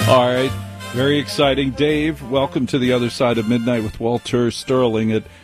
All right. Very exciting. Dave, welcome to the other side of midnight with Walter Sterling at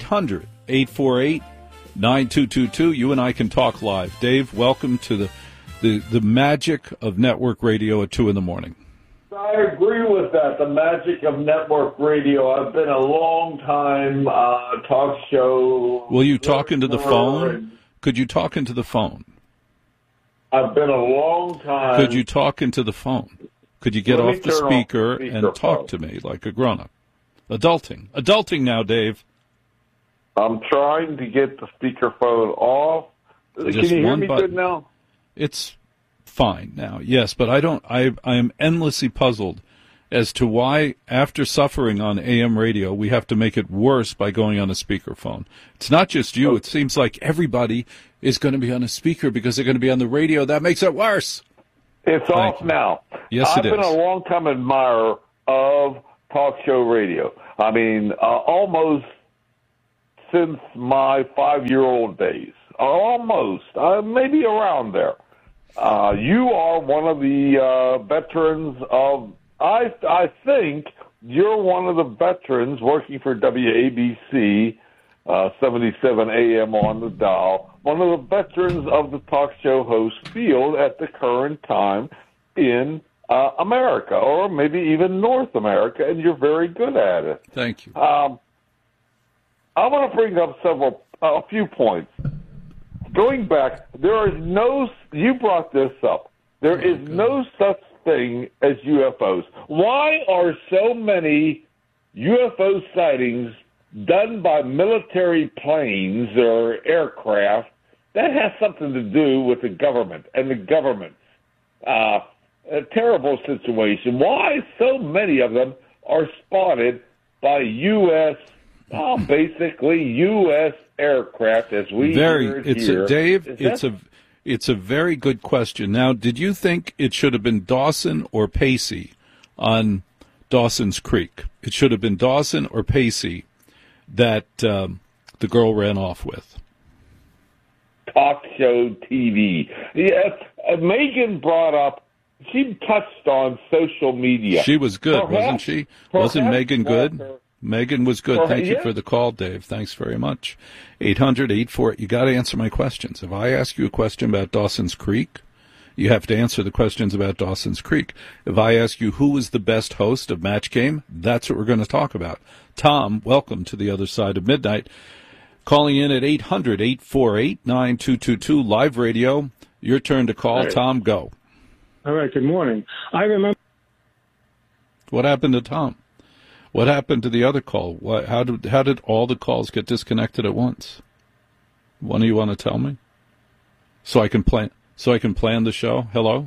800-848-9222. You and I can talk live. Dave, welcome to the magic of network radio at 2 in the morning. I agree with that, the magic of network radio. I've been a long time talk show. Will you talk into the phone? Could you talk into the phone? I've been a long time. Could you talk into the phone? Could you get off the speaker and talk to me like a grown-up? Adulting now, Dave. I'm trying to get the speakerphone off. Can you hear me good now? It's fine now, yes, but I am endlessly puzzled as to why, after suffering on AM radio, we have to make it worse by going on a speakerphone. It's not just you. It seems like everybody is going to be on a speaker because they're going to be on the radio. That makes it worse. It's off now. Yes, it is. I've been a long-time admirer of talk show radio. I mean, almost since my 5-year-old days. Almost. Maybe around there. You are one of the veterans of, I think you're one of the veterans working for WABC, 77 AM on the dial, one of the veterans of the talk show host field at the current time in America, or maybe even North America, and you're very good at it. Thank you. I want to bring up a few points. Going back, you brought this up. There is no such thing as UFOs. Why are so many UFO sightings done by military planes or aircraft? That has something to do with the government and the government. A terrible situation. Why so many of them are spotted by basically U.S. aircraft as we hear it here? Dave, it's a very good question. Now, did you think it should have been Dawson or Pacey on Dawson's Creek? It should have been Dawson or Pacey that the girl ran off with. Talk show TV. Yes, Megan brought up, she touched on social media. She was good, wasn't she? Wasn't Megan good? Megan was good. Thank you for the call, Dave. Thanks very much. 800-848. You got to answer my questions. If I ask you a question about Dawson's Creek, you have to answer the questions about Dawson's Creek. If I ask you who is the best host of Match Game, that's what we're going to talk about. Tom, welcome to the other side of midnight. Calling in at 800-848-9222, live radio. Your turn to call. Right. Tom, go. All right, good morning. I remember. What happened to Tom? What happened to the other call? How did all the calls get disconnected at once? One of you want to tell me? So I can plan the show. Hello?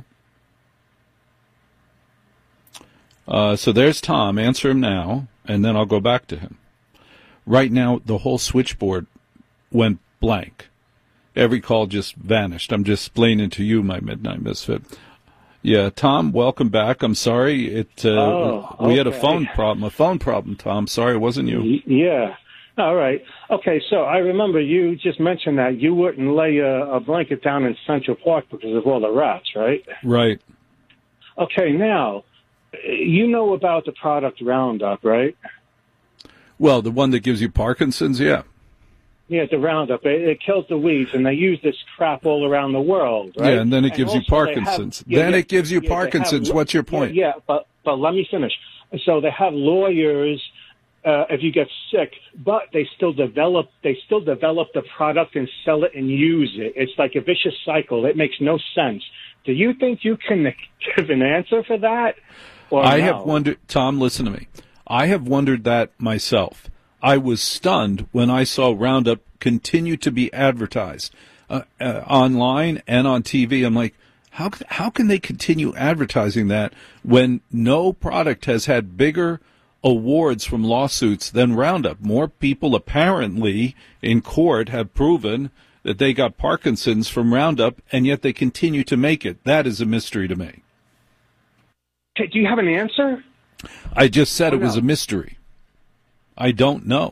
So there's Tom. Answer him now, and then I'll go back to him. Right now, the whole switchboard went blank. Every call just vanished. I'm just explaining to you, my Midnight Misfit. Yeah, Tom, welcome back. I'm sorry. We had a phone problem, Tom. Sorry, it wasn't you. Yeah. All right. Okay, so I remember you just mentioned that you wouldn't lay a blanket down in Central Park because of all the rats, right? Right. Okay, now, you know about the product Roundup, right? Well, the one that gives you Parkinson's, yeah. Yeah, the Roundup. It kills the weeds, and they use this crap all around the world, right? Yeah, and then it gives you Parkinson's. It gives you Parkinson's. What's your point? Yeah, but let me finish. So they have lawyers if you get sick, but they still develop the product and sell it and use it. It's like a vicious cycle. It makes no sense. Do you think you can give an answer for that? I have wondered, Tom, listen to me. I have wondered that myself. I was stunned when I saw Roundup continue to be advertised online and on TV. I'm like, how can they continue advertising that when no product has had bigger awards from lawsuits than Roundup? More people apparently in court have proven that they got Parkinson's from Roundup, and yet they continue to make it. That is a mystery to me. Do you have an answer? I just said it was a mystery. I don't know.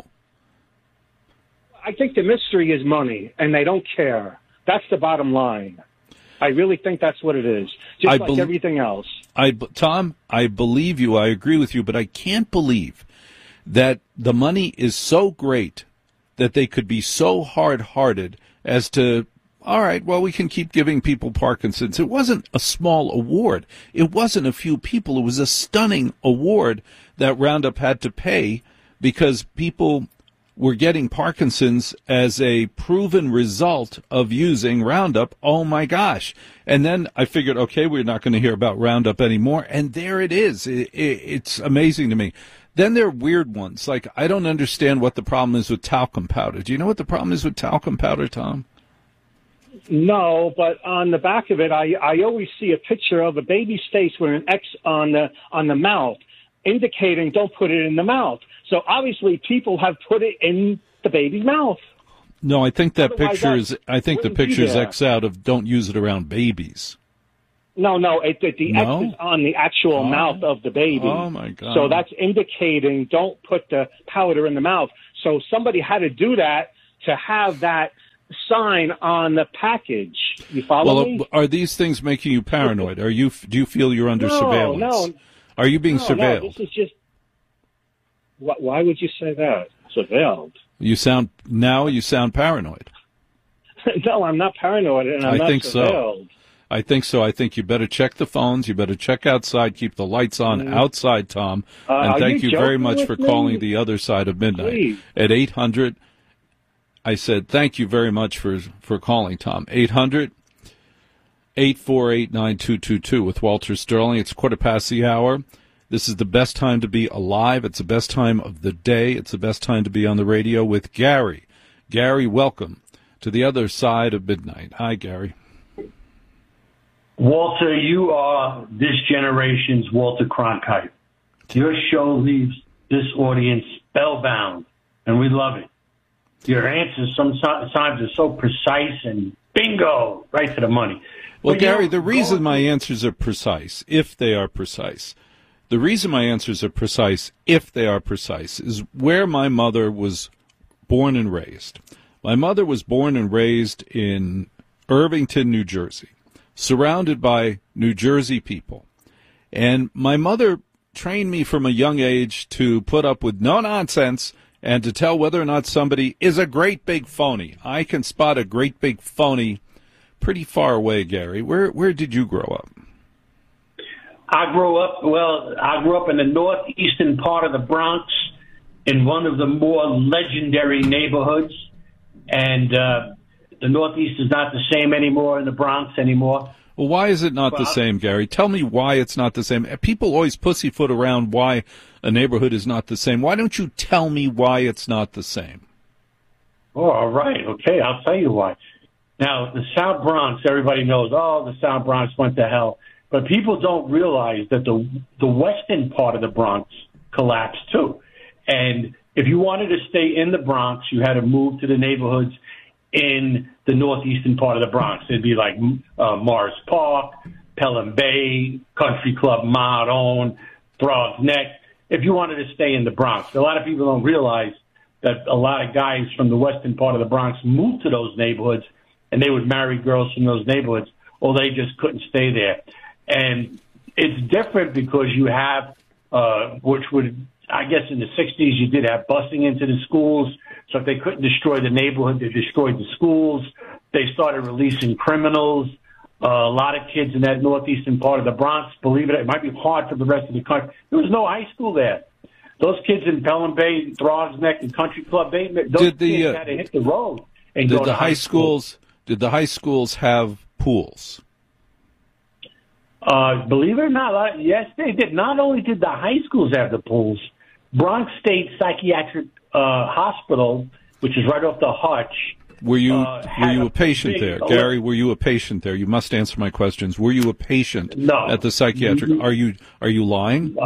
I think the mystery is money, and they don't care. That's the bottom line. I really think that's what it is, just like everything else. Tom, I believe you. I agree with you, but I can't believe that the money is so great that they could be so hard-hearted as to, all right, well, we can keep giving people Parkinson's. It wasn't a small award. It wasn't a few people. It was a stunning award that Roundup had to pay because people were getting Parkinson's as a proven result of using Roundup. Oh, my gosh. And then I figured, okay, we're not going to hear about Roundup anymore. And there it is. It's amazing to me. Then there are weird ones. Like, I don't understand what the problem is with talcum powder. Do you know what the problem is with talcum powder, Tom? No, but on the back of it, I always see a picture of a baby's face with an X on the mouth, indicating don't put it in the mouth. So obviously people have put it in the baby's mouth. No, I think that Otherwise, picture is. I think the picture is X out of don't use it around babies. No, the X is on the actual mouth of the baby. Oh my God! So that's indicating don't put the powder in the mouth. So somebody had to do that to have that sign on the package. You follow me? Are these things making you paranoid? Do you feel you're under surveillance? No. Are you being surveilled? No, this is just. Why would you say that? Surveilled. You sound paranoid. No, I'm not paranoid, and I'm not surveilled. So. I think so. I think you better check the phones. You better check outside. Keep the lights on outside, Tom. And thank you very much for calling the other side of midnight. Please. At 800. I said thank you very much for calling, Tom. 800-848-9222 with Walter Sterling. It's 1:15. This is the best time to be alive. It's the best time of the day. It's the best time to be on the radio with Gary. Gary, welcome to the other side of midnight. Hi, Gary. Walter, you are this generation's Walter Cronkite. Your show leaves this audience spellbound, and we love it. Your answers sometimes are so precise and bingo, right to the money. Well, but Gary, the reason my answers are precise, if they are precise, the reason my answers are precise, if they are precise, is where my mother was born and raised. My mother was born and raised in Irvington, New Jersey, surrounded by New Jersey people. And my mother trained me from a young age to put up with no nonsense and to tell whether or not somebody is a great big phony. I can spot a great big phony pretty far away, Gary. Where did you grow up? I grew up in the northeastern part of the Bronx, in one of the more legendary neighborhoods. And the Northeast is not the same anymore in the Bronx anymore. Well, why is it not the same, Gary? Tell me why it's not the same. People always pussyfoot around why a neighborhood is not the same. Why don't you tell me why it's not the same? Oh, all right. Okay, I'll tell you why. Now, the South Bronx, everybody knows, the South Bronx went to hell. But people don't realize that the western part of the Bronx collapsed, too. And if you wanted to stay in the Bronx, you had to move to the neighborhoods in the northeastern part of the Bronx. It'd be like Morris Park, Pelham Bay, Country Club Mahone, Broad's Neck. If you wanted to stay in the Bronx, a lot of people don't realize that a lot of guys from the western part of the Bronx moved to those neighborhoods, and they would marry girls from those neighborhoods, or they just couldn't stay there. And it's different because you have, which would, I guess in the 60s, you did have busing into the schools. So if they couldn't destroy the neighborhood, they destroyed the schools. They started releasing criminals. A lot of kids in that northeastern part of the Bronx, believe it might be hard for the rest of the country. There was no high school there. Those kids in Pelham Bay, Broad's Neck, and Country Club, kids had to hit the road and go to high school. Did the high schools have pools? Believe it or not, yes, they did. Not only did the high schools have the pools, Bronx State Psychiatric Hospital, which is right off the Hutch. Were you a patient there, Gary? Were you a patient there? You must answer my questions. Were you a patient at the psychiatric? Are you lying?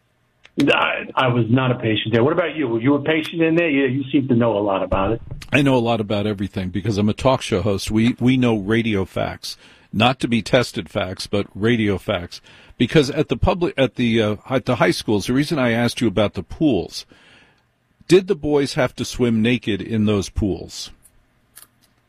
I was not a patient there. What about you? Were you a patient in there? You seem to know a lot about it. I know a lot about everything because I'm a talk show host. We know radio facts. Not to be tested facts, but radio facts. Because at the high schools, the reason I asked you about the pools, did the boys have to swim naked in those pools?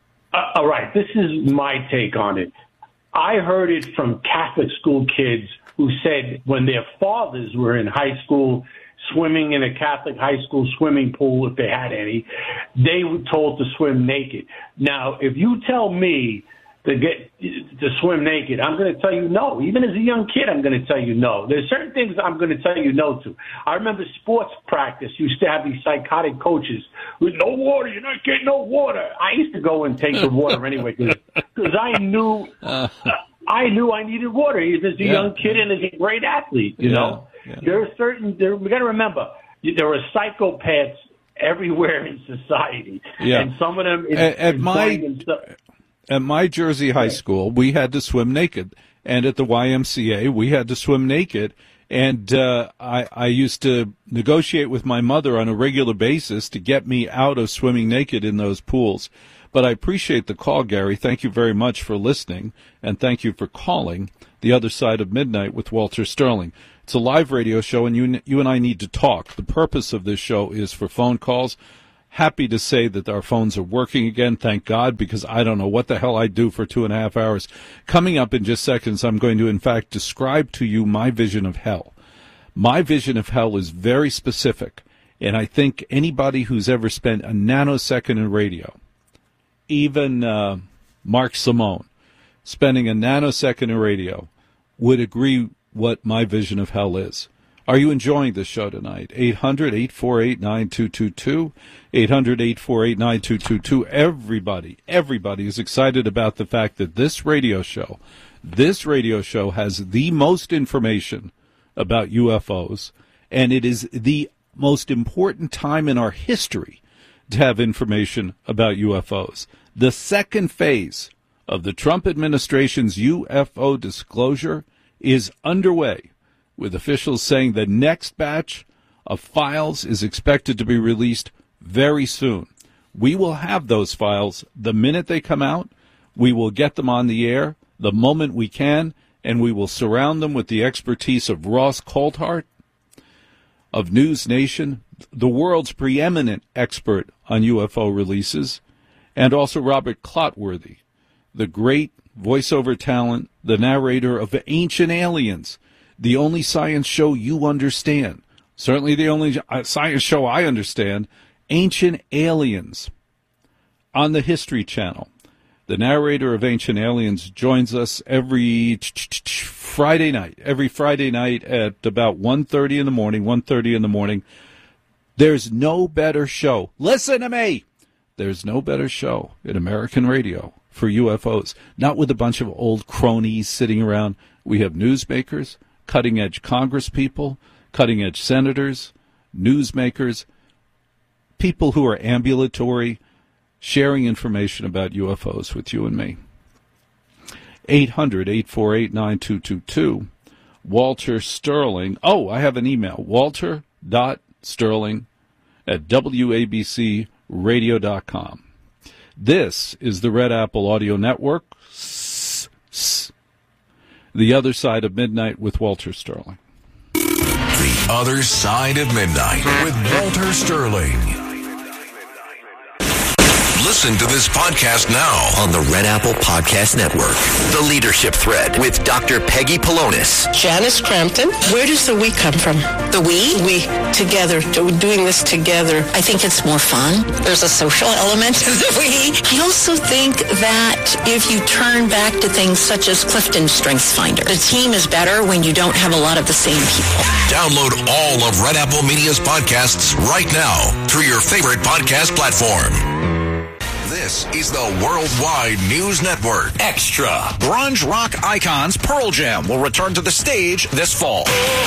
All right, this is my take on it. I heard it from Catholic school kids who said when their fathers were in high school swimming in a Catholic high school swimming pool, if they had any, they were told to swim naked. Now, if you tell me to swim naked, I'm going to tell you no. Even as a young kid, I'm going to tell you no. There's certain things I'm going to tell you no to. I remember sports practice used to have these psychotic coaches with no water. You're not getting no water. I used to go and take the water anyway because I knew I needed water even as a young kid and as a great athlete. You know, there are we got to remember there are psychopaths everywhere in society, and some of them At my Jersey high school, we had to swim naked, and at the YMCA, we had to swim naked. And I used to negotiate with my mother on a regular basis to get me out of swimming naked in those pools. But I appreciate the call, Gary. Thank you very much for listening, and thank you for calling The Other Side of Midnight with Walter Sterling. It's a live radio show, and you and I need to talk. The purpose of this show is for phone calls. Happy to say that our phones are working again, thank God, because I don't know what the hell I'd do for 2.5 hours. Coming up in just seconds, I'm going to, in fact, describe to you my vision of hell. My vision of hell is very specific, and I think anybody who's ever spent a nanosecond in radio, even Mark Simone, spending a nanosecond in radio, would agree what my vision of hell is. Are you enjoying this show tonight? 800-848-9222, 800-848-9222. Everybody is excited about the fact that this radio show has the most information about UFOs, and it is the most important time in our history to have information about UFOs. The second phase of the Trump administration's UFO disclosure is underway, with officials saying the next batch of files is expected to be released very soon. We will have those files the minute they come out. We will get them on the air the moment we can, and we will surround them with the expertise of Ross Coulthart of News Nation, the world's preeminent expert on UFO releases, and also Robert Clotworthy, the great voiceover talent, the narrator of Ancient Aliens, the only science show you understand. Certainly the only science show I understand, Ancient Aliens, on the History Channel. The narrator of Ancient Aliens joins us every Friday night at about 1:30 in the morning. There's no better show. Listen to me! There's no better show in American radio for UFOs. Not with a bunch of old cronies sitting around. We have newsmakers, cutting-edge Congress people, cutting-edge senators, newsmakers, people who are ambulatory, sharing information about UFOs with you and me. 800-848-9222. Walter Sterling. Oh, I have an email. walter.sterling@wabcradio.com. This is the Red Apple Audio Network. The Other Side of Midnight with Walter Sterling. The Other Side of Midnight with Walter Sterling. Listen to this podcast now on the Red Apple Podcast Network. The Leadership Thread with Dr. Peggy Polonis. Janice Crampton. Where does the we come from? The we? We. Together. Doing this together. I think it's more fun. There's a social element to the we. I also think that if you turn back to things such as Clifton StrengthsFinder, the team is better when you don't have a lot of the same people. Download all of Red Apple Media's podcasts right now through your favorite podcast platform. This is the Worldwide News Network. Extra. Grunge rock icons Pearl Jam will return to the stage this fall.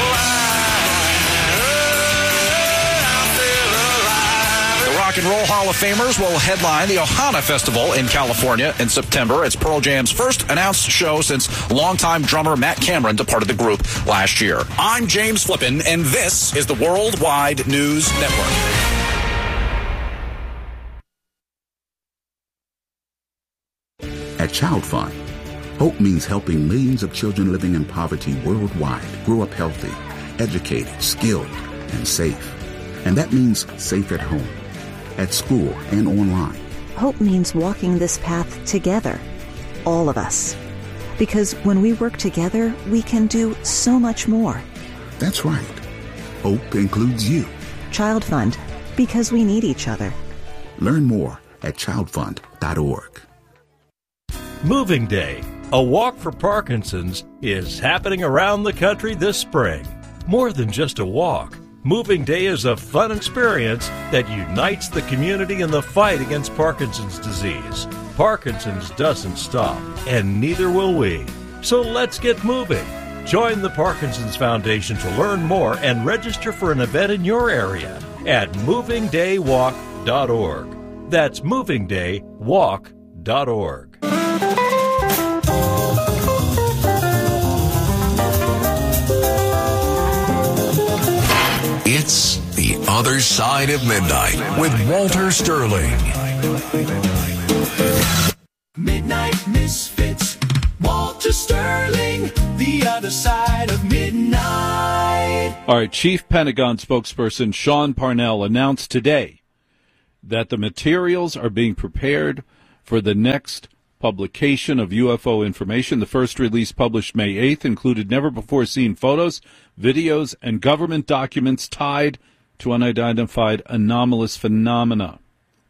The Rock and Roll Hall of Famers will headline the Ohana Festival in California in September. It's Pearl Jam's first announced show since longtime drummer Matt Cameron departed the group last year. I'm James Flippin, and this is the Worldwide News Network. At Child Fund, hope means helping millions of children living in poverty worldwide grow up healthy, educated, skilled, and safe. And that means safe at home, at school, and online. Hope means walking this path together, all of us. Because when we work together, we can do so much more. That's right. Hope includes you. Child Fund, because we need each other. Learn more at childfund.org. Moving Day, a walk for Parkinson's, is happening around the country this spring. More than just a walk, Moving Day is a fun experience that unites the community in the fight against Parkinson's disease. Parkinson's doesn't stop, and neither will we. So let's get moving. Join the Parkinson's Foundation to learn more and register for an event in your area at movingdaywalk.org. That's movingdaywalk.org. It's The Other Side of Midnight with Walter Sterling. Midnight Misfits, Walter Sterling, The Other Side of Midnight. All right, Chief Pentagon spokesperson Sean Parnell announced today that the materials are being prepared for the next publication of UFO information. The first release, published May 8th, included never-before-seen photos, videos, and government documents tied to unidentified anomalous phenomena.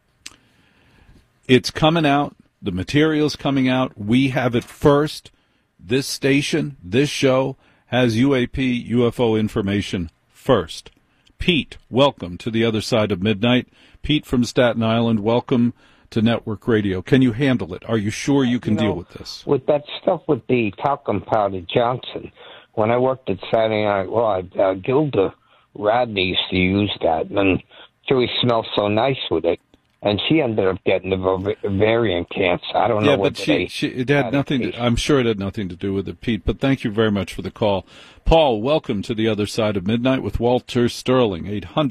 It's coming out. The material's coming out. We have it first. This station, this show, has UAP, UFO information first. Pete, welcome to The Other Side of Midnight. Pete from Staten Island, welcome to Network Radio. Can you handle it? Are you sure you can deal with this? With that stuff with the talcum powder Johnson, when I worked at Saturday Night Live, Gilda Radney used to use that, and she always smelled so nice with it. And she ended up getting the ovarian cancer. I don't know what it had nothing. I'm sure it had nothing to do with it, Pete. But thank you very much for the call, Paul. Welcome to The Other Side of Midnight with Walter Sterling.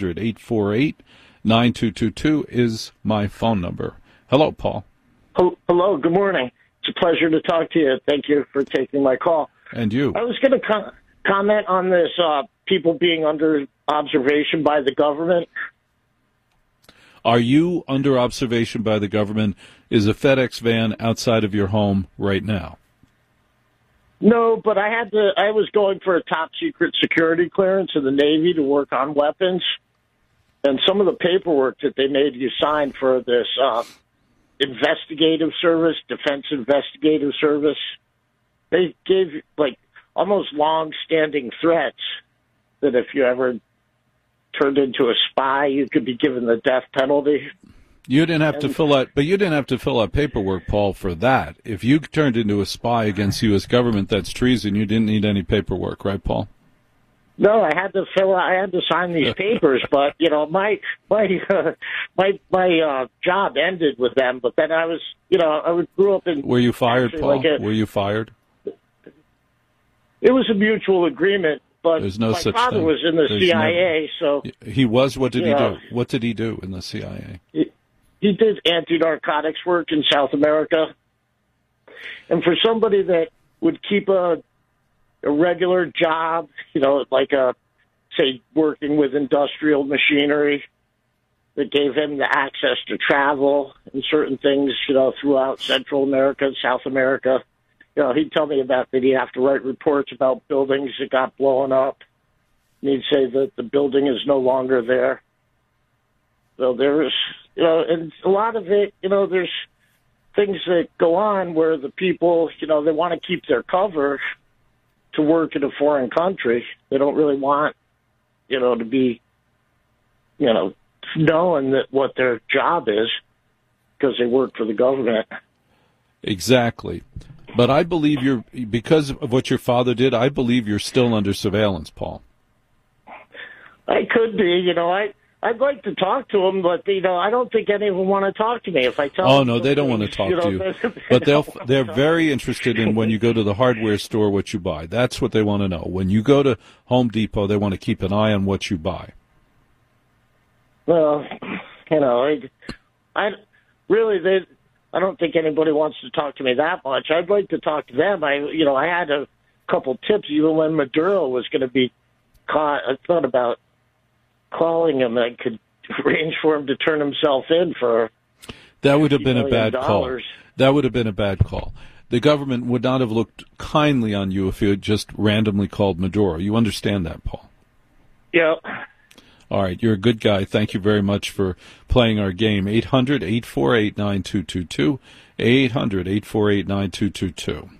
800-848-9222 is my phone number. Hello, Paul. Hello. Good morning. It's a pleasure to talk to you. Thank you for taking my call. And you. I was going to comment on this. People being under observation by the government. Are you under observation by the government? Is a FedEx van outside of your home right now? No, but I was going for a top secret security clearance in the Navy to work on weapons. And some of the paperwork that they made you sign for this investigative service, defense investigative service, they gave like almost long-standing threats that if you ever turned into a spy, you could be given the death penalty. You didn't have to fill out, but you didn't have to fill out paperwork, Paul, for that. If you turned into a spy against the U.S. government, that's treason. You didn't need any paperwork, right, Paul? No, I had to sign these papers, but you know, my job ended with them. But then I grew up in. Were you fired, Paul? Were you fired? It was a mutual agreement. But there's no my such father thing. was in the CIA, so... He was? What did he do? What did he do in the CIA? He did anti-narcotics work in South America. And for somebody that would keep a regular job, like say, working with industrial machinery, that gave him the access to travel and certain things, throughout Central America and South America. He'd tell me about that he'd have to write reports about buildings that got blown up. And he'd say that the building is no longer there. So there's, and a lot of it, there's things that go on where the people, they want to keep their cover to work in a foreign country. They don't really want, to be, knowing that what their job is because they work for the government. Exactly. But I believe because of what your father did, I believe you're still under surveillance, Paul. I could be, I'd like to talk to him, but, I don't think anyone want to talk to me if I tell them. Oh, no, they don't want to talk to you. But they're very interested in when you go to the hardware store what you buy. That's what they want to know. When you go to Home Depot, they want to keep an eye on what you buy. Well, I don't think anybody wants to talk to me that much. I'd like to talk to them. I had a couple tips even when Maduro was going to be caught. I thought about calling him. I could arrange for him to turn himself in for that would have been a bad call. That would have been a bad call. the government would not have looked kindly on you if you had just randomly called Maduro. You understand that, Paul? Yeah. All right, you're a good guy. Thank you very much for playing our game. 800-848-9222, 800-848-9222.